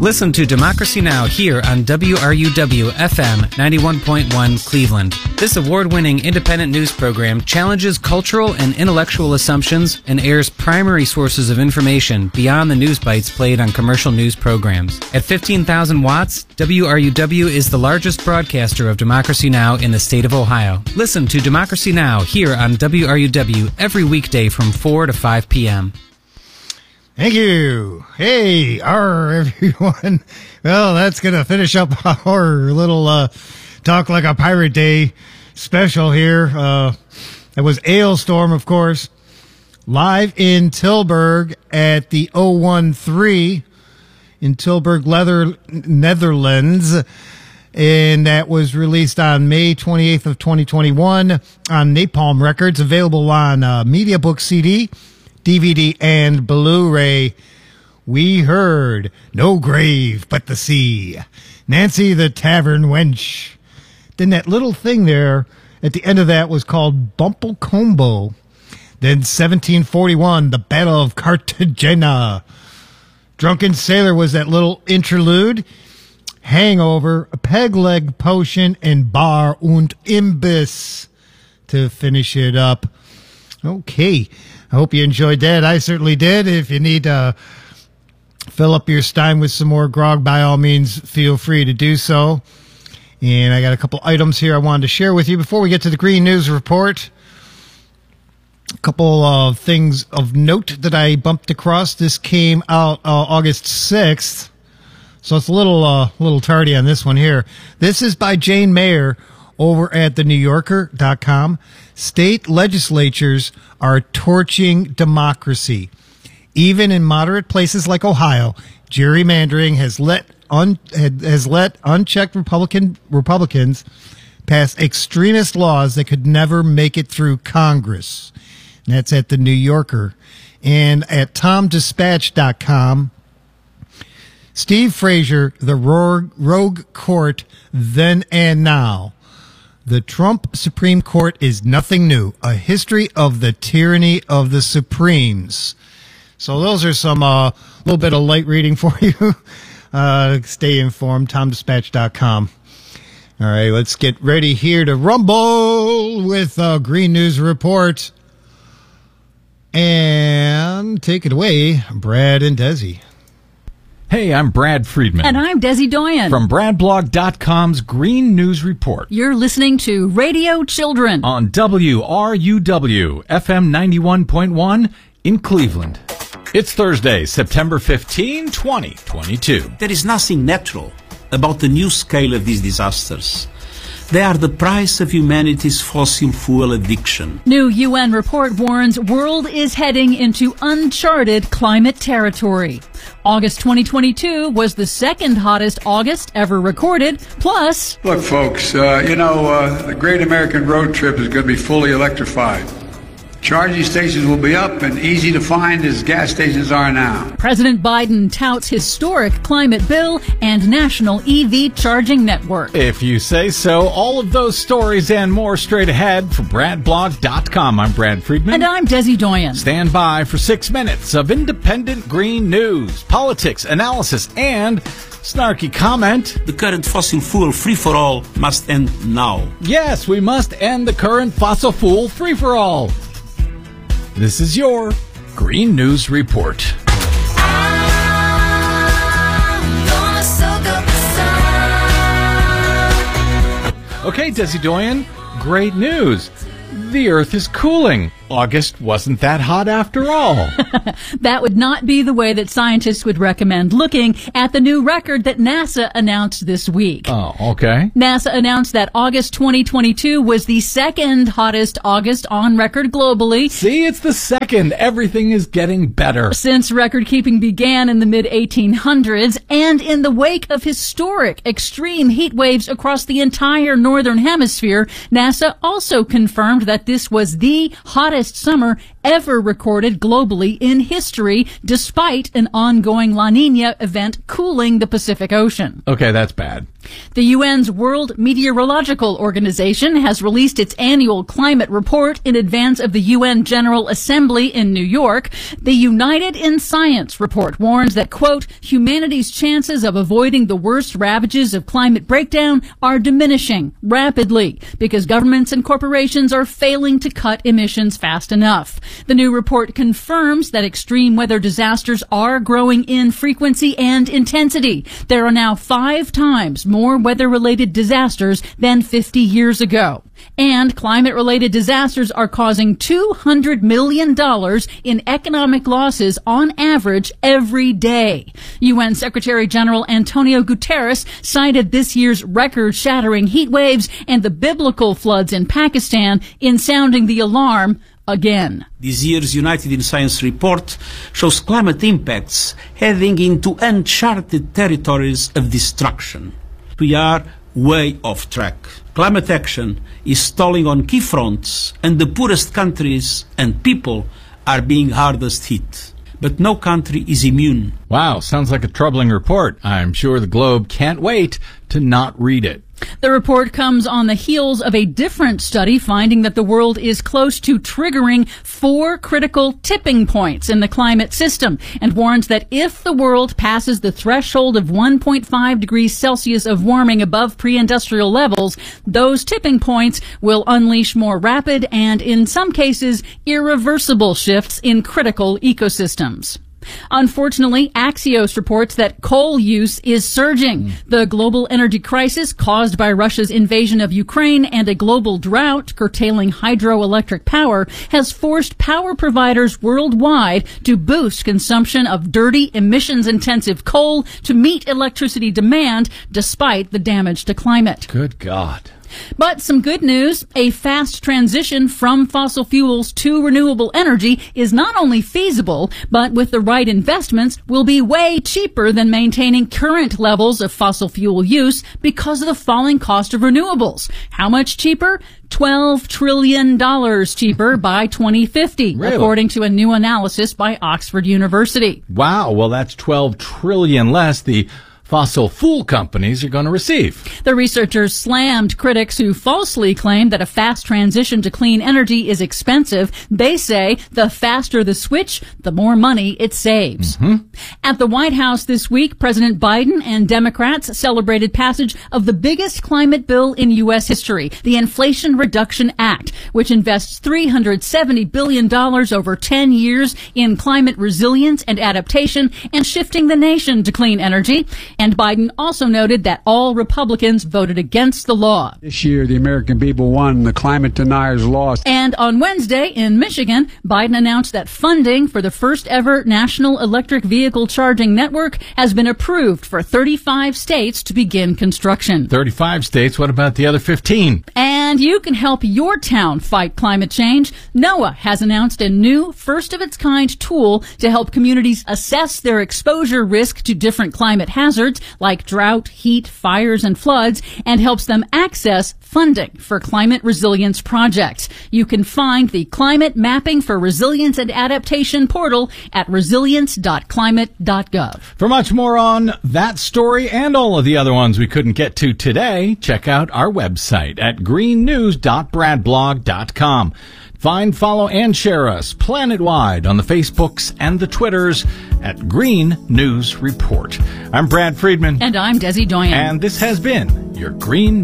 Listen to Democracy Now! Here on WRUW-FM 91.1 Cleveland. This award-winning independent news program challenges cultural and intellectual assumptions and airs primary sources of information beyond the news bites played on commercial news programs. At 15,000 watts, WRUW is the largest broadcaster of Democracy Now! In the state of Ohio. Listen to Democracy Now! Here on WRUW every weekday from 4 to 5 p.m. Thank you. Hey, everyone. Well, that's going to finish up our little Talk Like a Pirate Day special here. It was Ailstorm, of course, live in Tilburg at the 013 in Tilburg, Netherlands. And that was released on May 28th of 2021 on Napalm Records, available on Media Book CD, DVD, and Blu-ray. We heard No Grave But the Sea, Nancy the Tavern Wench. Then that little thing there at the end of that was called Bumple Combo. Then 1741, the Battle of Cartagena. Drunken Sailor was that little interlude. Hangover, a Peg Leg Potion, and Bar und Imbiss to finish it up. Okay, I hope you enjoyed that. I certainly did. If you need to fill up your stein with some more grog, by all means, feel free to do so. And I got a couple items here I wanted to share with you before we get to the Green News Report. A couple of things of note that I bumped across. This came out August 6th. So it's a little tardy on this one here. This is by Jane Mayer over at thenewyorker.com. State legislatures are torching democracy. Even in moderate places like Ohio, gerrymandering has let unchecked Republicans pass extremist laws that could never make it through Congress. And that's at the New Yorker. And at TomDispatch.com, Steve Frazier, the rogue court, then and now. The Trump Supreme Court is nothing new. A history of the tyranny of the Supremes. So those are some little bit of light reading for you. Stay informed. TomDispatch.com. All right, let's get ready here to rumble with Green News Report. And take it away, Brad and Desi. Hey, I'm Brad Friedman. And I'm Desi Doyen. From BradBlog.com's Green News Report. You're listening to Radio Children on WRUW, FM 91.1 in Cleveland. It's Thursday, September 15, 2022. There is nothing natural about the new scale of these disasters. They are the price of humanity's fossil fuel addiction. New UN report warns world is heading into uncharted climate territory. August 2022 was the second hottest August ever recorded. Plus, look, folks, the Great American Road Trip is going to be fully electrified. Charging stations will be up and easy to find as gas stations are now. President Biden touts historic climate bill and national EV charging network. If you say so, all of those stories and more straight ahead for BradBlog.com. I'm Brad Friedman. And I'm Desi Doyen. Stand by for 6 minutes of independent green news, politics, analysis, and snarky comment. The current fossil fuel free-for-all must end now. Yes, we must end the current fossil fuel free-for-all. This is your Green News Report. Okay, Desi Doyen, great news. The Earth is cooling. August wasn't that hot after all. That would not be the way that scientists would recommend looking at the new record that NASA announced this week. Oh, okay. NASA announced that August 2022 was the second hottest August on record globally. See, it's the second. Everything is getting better. Since record keeping began in the mid-1800s, and in the wake of historic extreme heat waves across the entire northern hemisphere, NASA also confirmed that this was the hottest summer ever recorded globally in history, despite an ongoing La Nina event cooling the Pacific Ocean. Okay, that's bad. The UN's World Meteorological Organization has released its annual climate report in advance of the UN General Assembly in New York. The United in Science report warns that, quote, humanity's chances of avoiding the worst ravages of climate breakdown are diminishing rapidly because governments and corporations are failing to cut emissions fast enough. The new report confirms that extreme weather disasters are growing in frequency and intensity. There are now 5 times more weather-related disasters than 50 years ago. And climate-related disasters are causing $200 million in economic losses on average every day. UN Secretary General Antonio Guterres cited this year's record-shattering heat waves and the biblical floods in Pakistan in sounding the alarm again. This year's United in Science report shows climate impacts heading into uncharted territories of destruction. We are way off track. Climate action is stalling on key fronts, and the poorest countries and people are being hardest hit. But no country is immune. Wow, sounds like a troubling report. I'm sure the Globe can't wait to not read it. The report comes on the heels of a different study finding that the world is close to triggering 4 critical tipping points in the climate system and warns that if the world passes the threshold of 1.5 degrees Celsius of warming above pre-industrial levels, those tipping points will unleash more rapid and, in some cases, irreversible shifts in critical ecosystems. Unfortunately, Axios reports that coal use is surging. The global energy crisis caused by Russia's invasion of Ukraine and a global drought curtailing hydroelectric power has forced power providers worldwide to boost consumption of dirty, emissions-intensive coal to meet electricity demand despite the damage to climate. Good God. But some good news, a fast transition from fossil fuels to renewable energy is not only feasible, but with the right investments will be way cheaper than maintaining current levels of fossil fuel use because of the falling cost of renewables. How much cheaper? $12 trillion cheaper by 2050, Really? according to a new analysis by Oxford University. Wow, well, that's $12 trillion less the fossil fuel companies are going to receive. The researchers slammed critics who falsely claim that a fast transition to clean energy is expensive. They say the faster the switch, the more money it saves. At the White House this week, President Biden and Democrats celebrated passage of the biggest climate bill in U.S. history, the Inflation Reduction Act, which invests $370 billion over 10 years in climate resilience and adaptation and shifting the nation to clean energy. And Biden also noted that all Republicans voted against the law. This year, the American people won. The climate deniers lost. And on Wednesday in Michigan, Biden announced that funding for the first ever national electric vehicle charging network has been approved for 35 states to begin construction. 35 states. What about the other 15? And you can help your town fight climate change. NOAA has announced a new first-of-its-kind tool to help communities assess their exposure risk to different climate hazards like drought, heat, fires, and floods, and helps them access funding for climate resilience projects. You can find the Climate Mapping for Resilience and Adaptation portal at resilience.climate.gov. For much more on that story and all of the other ones we couldn't get to today, check out our website at greennews.bradblog.com. Find, follow, and share us planet-wide on the Facebooks and the Twitters at Green News Report. I'm Brad Friedman. And I'm Desi Doyen. And this has been your Green